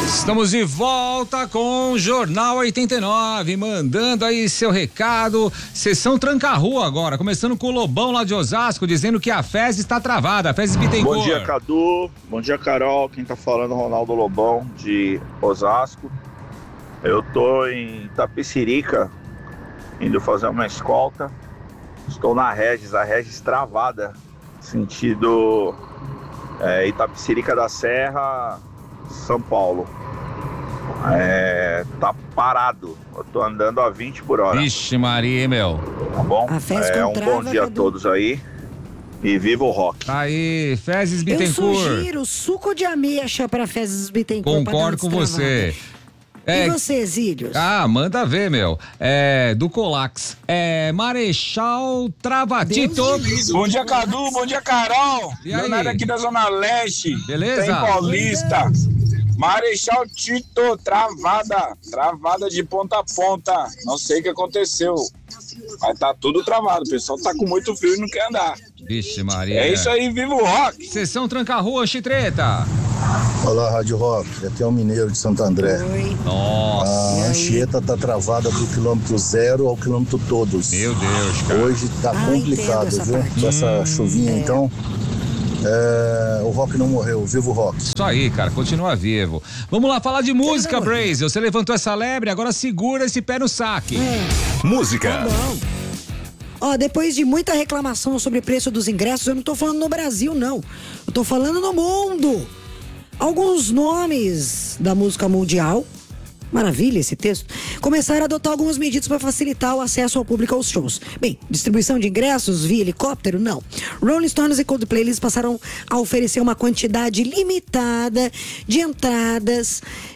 Estamos de volta com o Jornal 89, mandando aí seu recado. Sessão Tranca-Rua agora, começando com o Lobão lá de Osasco, dizendo que a FES está travada, a FES Bittencourt. Bom dia, Cadu. Bom dia, Carol. Quem tá falando é o Ronaldo Lobão de Osasco. Eu tô em Itapecerica, indo fazer uma escolta. Estou na Regis, a Regis travada, sentido Itapecerica da Serra, São Paulo. Tá parado. Eu tô andando a 20 por hora. Vixe Maria, meu. Tá bom? A FES Um bom dia a todos aí. E viva o rock. Aí, Fezes Bittencourt. Eu sugiro suco de ameixa para Fezes Bittencourt. Concordo com você. E você, Zílios? Manda ver, meu. Do Colax. Marechal Travatito. Bom dia, Cadu. Bom dia, Carol. E aí? Leonardo aqui da Zona Leste. Beleza? Tem Paulista. Marechal Tito, travada de ponta a ponta. Não sei o que aconteceu. Mas tá tudo travado. O pessoal tá com muito frio e não quer andar. Vixe Maria. É isso aí, viva o rock. Sessão Tranca-Rua, Chitreta. Olá, Rádio Rock, aqui é o Mineiro de Santo André. Oi. Nossa. A Anchieta tá travada do quilômetro 0 ao quilômetro todos. Meu Deus, cara. Hoje tá complicado, entendo essa viu? parte. Com essa chuvinha, então. O rock não morreu, viva o rock. Isso aí, cara, continua vivo. Vamos lá falar de música, Braze. Você levantou essa lebre, agora segura esse pé no saque. Música. Tá bom. Ó, depois de muita reclamação sobre o preço dos ingressos, eu não tô falando no Brasil, não. Eu tô falando no mundo. Alguns nomes da música mundial, maravilha esse texto, começaram a adotar algumas medidas para facilitar o acesso ao público aos shows. Bem, distribuição de ingressos via helicóptero, não. Rolling Stones e Coldplay, eles passaram a oferecer uma quantidade limitada de entradas